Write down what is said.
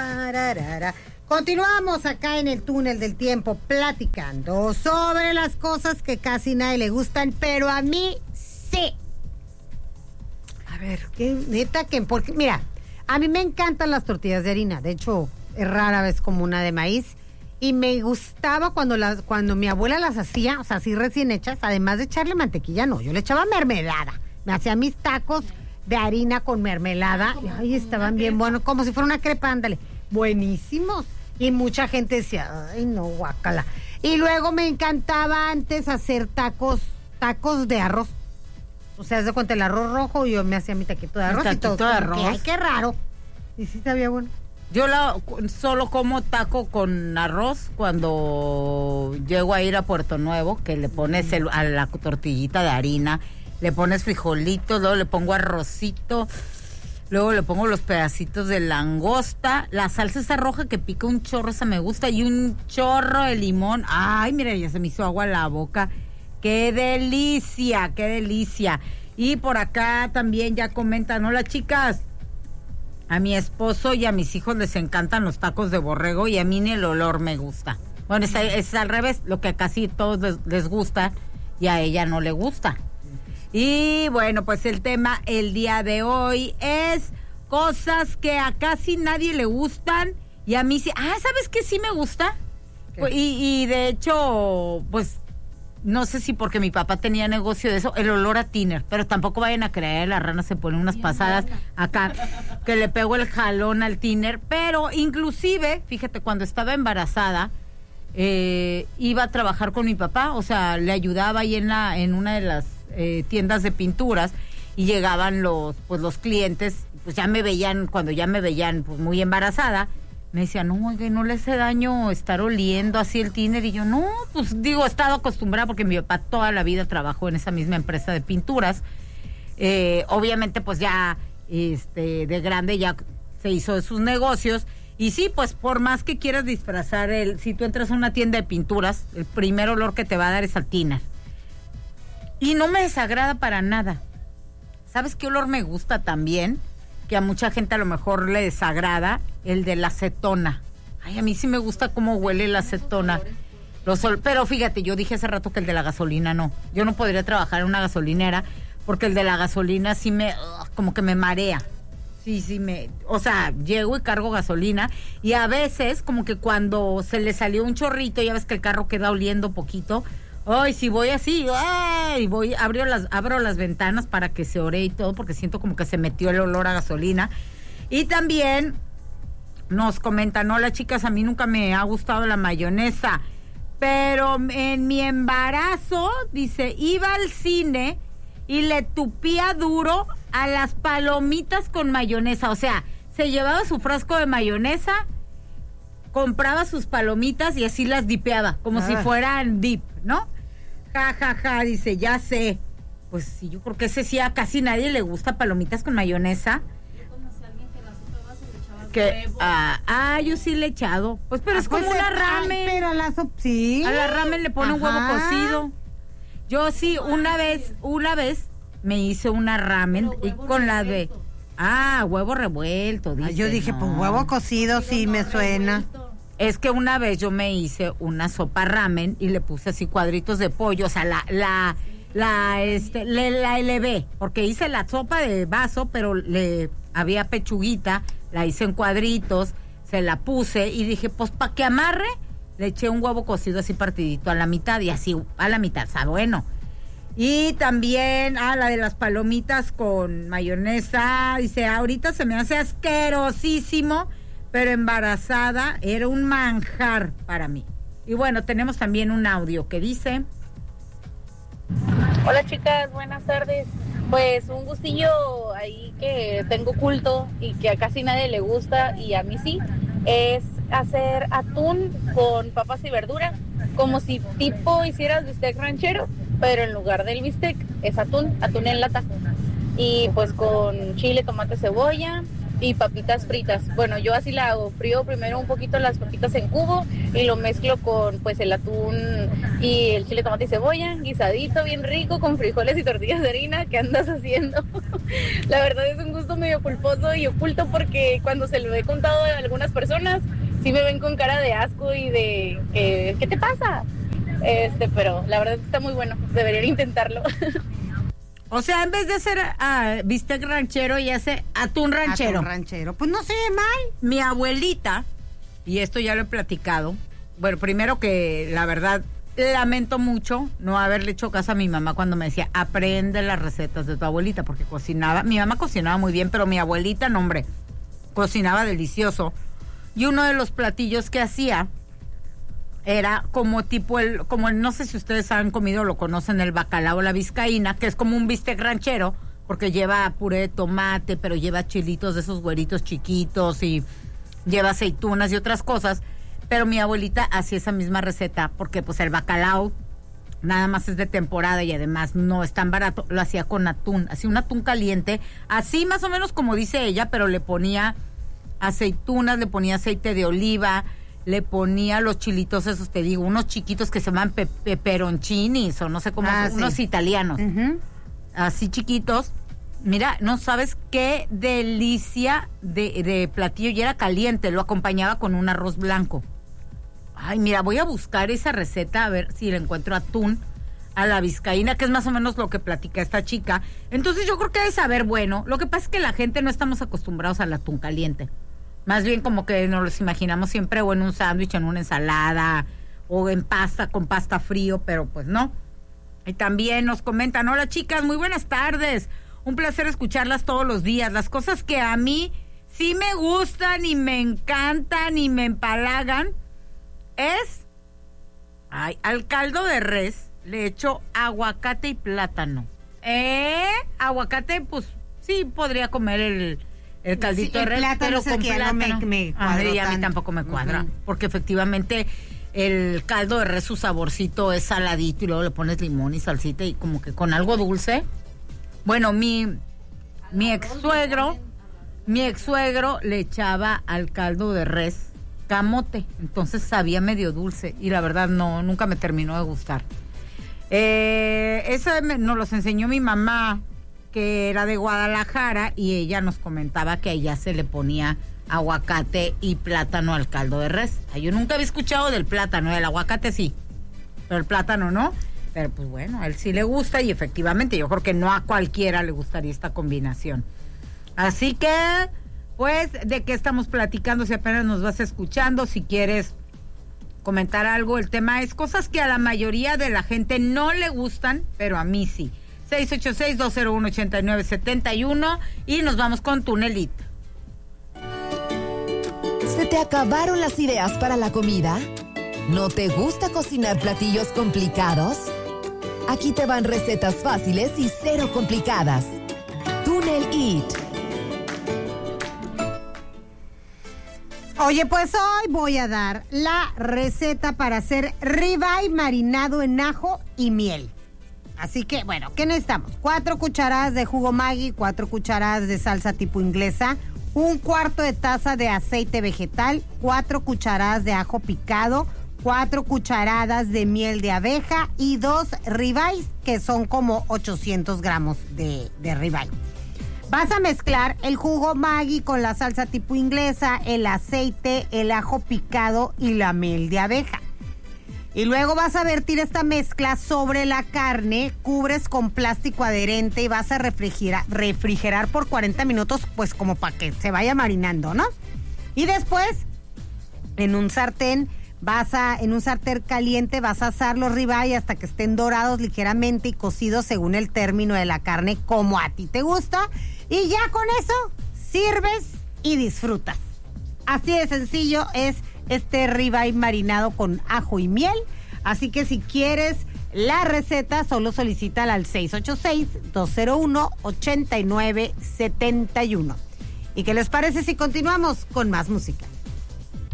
Tararara. Continuamos acá en el túnel del tiempo platicando sobre las cosas que casi nadie le gustan, pero a mí sí. A ver, qué neta que... Porque, mira, a mí me encantan las tortillas de harina. De hecho, es rara vez como una de maíz. Y me gustaba cuando mi abuela las hacía, o sea, así recién hechas, además de echarle mantequilla, no, yo le echaba mermelada. Me hacía mis tacos de harina con mermelada. Y, ay, estaban bien buenos, como si fuera una crepa, ándale. Buenísimos. Y mucha gente decía, ay, no, guácala. Y luego me encantaba antes hacer tacos de arroz. O sea, haz de cuenta el arroz rojo, yo me hacía mi taquito de arroz. Taquito y todo. De arroz. Ay, qué raro. Y sí sabía bueno. Yo solo como taco con arroz cuando llego a ir a Puerto Nuevo, que le pones a la tortillita de harina, le pones frijolitos, luego le pongo arrocito, luego le pongo los pedacitos de langosta, la salsa esa roja que pica un chorro, esa me gusta, y un chorro de limón. Ay, mira, ya se me hizo agua la boca. ¡Qué delicia, qué delicia! Y por acá también ya comentan, hola chicas, a mi esposo y a mis hijos les encantan los tacos de borrego y a mí ni el olor me gusta. Bueno, es al revés, lo que a casi todos les gusta y a ella no le gusta. Y bueno, pues el tema el día de hoy es cosas que a casi nadie le gustan y a mí sí. Ah, ¿sabes qué sí me gusta? Pues, y de hecho, pues no sé si porque mi papá tenía negocio de eso, el olor a tiner, pero tampoco vayan a creer, la rana se pone unas pasadas acá, que le pego el jalón al tiner, pero inclusive, fíjate, cuando estaba embarazada, iba a trabajar con mi papá, o sea, le ayudaba ahí en una de las tiendas de pinturas, y llegaban los clientes, pues ya me veían, cuando ya me veían pues muy embarazada, me decían, no, oye, no le hace daño estar oliendo así el tiner. Y yo, no, pues digo, he estado acostumbrada porque mi papá toda la vida trabajó en esa misma empresa de pinturas. Obviamente, pues ya de grande ya se hizo de sus negocios. Y sí, pues por más que quieras disfrazar, si tú entras a una tienda de pinturas, el primer olor que te va a dar es al tiner. Y no me desagrada para nada. ¿Sabes qué olor me gusta también? Que a mucha gente a lo mejor le desagrada, el de la acetona. Ay, a mí sí me gusta cómo huele la acetona. Pero fíjate, yo dije hace rato que el de la gasolina no. Yo no podría trabajar en una gasolinera porque el de la gasolina sí como que me marea. Sí, o sea, llego y cargo gasolina y a veces como que cuando se le salió un chorrito, ya ves que el carro queda oliendo poquito. Ay, si voy así, abro las ventanas para que se ore y todo, porque siento como que se metió el olor a gasolina. Y también nos comentan, hola chicas, a mí nunca me ha gustado la mayonesa, pero en mi embarazo, dice, iba al cine y le tupía duro a las palomitas con mayonesa. O sea, se llevaba su frasco de mayonesa, compraba sus palomitas y así las dipeaba, como si fueran dip, ¿no? Ja, dice, ya sé. Pues sí, yo creo que ese sí a casi nadie le gusta palomitas con mayonesa. Yo conocí a alguien que la sopa se le echaba huevo. Yo sí le he echado. Pues, pero es como una ramen. Pero a la sopa, sí. A la ramen le pone un huevo cocido. Yo sí, una vez me hice una ramen y con la de... huevo revuelto, dice. Yo dije, pues huevo cocido sí me suena. Es que una vez yo me hice una sopa ramen y le puse así cuadritos de pollo, o sea, la elevé, porque hice la sopa de vaso, pero le había pechuguita, la hice en cuadritos, se la puse y dije, pues para que amarre, le eché un huevo cocido así partidito a la mitad y así a la mitad, está bueno. Y también, la de las palomitas con mayonesa, dice, ahorita se me hace asquerosísimo, pero embarazada era un manjar para mí. Y bueno, tenemos también un audio que dice... Hola chicas, buenas tardes. Pues un gustillo ahí que tengo oculto y que a casi nadie le gusta y a mí sí, es hacer atún con papas y verduras, como si tipo hicieras bistec ranchero, pero en lugar del bistec es atún en lata. Y pues con chile, tomate, cebolla, y papitas fritas. Bueno, yo así la hago, frío primero un poquito las papitas en cubo y lo mezclo con pues el atún y el chile, tomate y cebolla, guisadito bien rico con frijoles y tortillas de harina. ¿Qué andas haciendo? La verdad es un gusto medio culposo y oculto porque cuando se lo he contado a algunas personas sí me ven con cara de asco y de ¿qué te pasa? Pero la verdad está muy bueno, deberían intentarlo. O sea, en vez de hacer bistec ranchero, y hace atún ranchero. Atún ranchero, pues no se ve mal. Mi abuelita, y esto ya lo he platicado, bueno, primero que la verdad lamento mucho no haberle hecho caso a mi mamá cuando me decía, aprende las recetas de tu abuelita, porque cocinaba, mi mamá cocinaba muy bien, pero mi abuelita, no hombre, cocinaba delicioso. Y uno de los platillos que hacía era como no sé si ustedes han comido o lo conocen, el bacalao a la vizcaína, que es como un bistec ranchero, porque lleva puré de tomate, pero lleva chilitos de esos güeritos chiquitos y lleva aceitunas y otras cosas. Pero mi abuelita hacía esa misma receta, porque pues el bacalao nada más es de temporada y además no es tan barato. Lo hacía con atún, hacía un atún caliente, así más o menos como dice ella, pero le ponía aceitunas, le ponía aceite de oliva, le ponía los chilitos esos, te digo, unos chiquitos que se llaman peperoncinis o no sé cómo, unos italianos, así chiquitos. Mira, no sabes qué delicia de platillo, y era caliente, lo acompañaba con un arroz blanco. Ay, mira, voy a buscar esa receta a ver si le encuentro atún a la vizcaína, que es más o menos lo que platica esta chica. Entonces yo creo que debe saber bueno. Lo que pasa es que la gente no estamos acostumbrados al atún caliente. Más bien como que nos los imaginamos siempre o en un sándwich, en una ensalada, o en pasta, con pasta frío, pero pues no. Y también nos comentan, hola chicas, muy buenas tardes. Un placer escucharlas todos los días. Las cosas que a mí sí me gustan y me encantan y me empalagan es, al caldo de res le echo aguacate y plátano. Aguacate, pues sí podría comer el caldito de res, pero con plátano. Me cuadra y a mí tampoco me cuadra, porque efectivamente el caldo de res, su saborcito es saladito y luego le pones limón y salsita y como que con algo dulce. Bueno, mi ex suegro le echaba al caldo de res camote, entonces sabía medio dulce y la verdad nunca me terminó de gustar. Eso nos los enseñó mi mamá, que era de Guadalajara, y ella nos comentaba que a ella se le ponía aguacate y plátano al caldo de res. Yo nunca había escuchado del plátano, del aguacate sí, pero el plátano no. Pero pues bueno, a él sí le gusta y efectivamente yo creo que no a cualquiera le gustaría esta combinación. Así que, pues, ¿de qué estamos platicando? Si apenas nos vas escuchando, si quieres comentar algo, el tema es cosas que a la mayoría de la gente no le gustan, pero a mí sí. 686-201-8971 y nos vamos con Tunelit. ¿Se te acabaron las ideas para la comida? ¿No te gusta cocinar platillos complicados? Aquí te van recetas fáciles y cero complicadas. Tunelit. Oye, pues hoy voy a dar la receta para hacer ribeye marinado en ajo y miel. Así que, bueno, ¿qué necesitamos? 4 cucharadas de jugo Maggi, 4 cucharadas de salsa tipo inglesa, 1/4 de taza de aceite vegetal, 4 cucharadas de ajo picado, 4 cucharadas de miel de abeja y 2 ribeyes, que son como 800 gramos de ribeye. Vas a mezclar el jugo Maggi con la salsa tipo inglesa, el aceite, el ajo picado y la miel de abeja. Y luego vas a vertir esta mezcla sobre la carne, cubres con plástico adherente y vas a refrigerar por 40 minutos, pues como para que se vaya marinando, ¿no? Y después, en un sartén caliente vas a asar los ribeye hasta que estén dorados ligeramente y cocidos según el término de la carne, como a ti te gusta. Y ya con eso sirves y disfrutas. Así de sencillo es este ribeye marinado con ajo y miel. Así que si quieres la receta, solo solicítala al 686-201-8971. ¿Y qué les parece si continuamos con más música?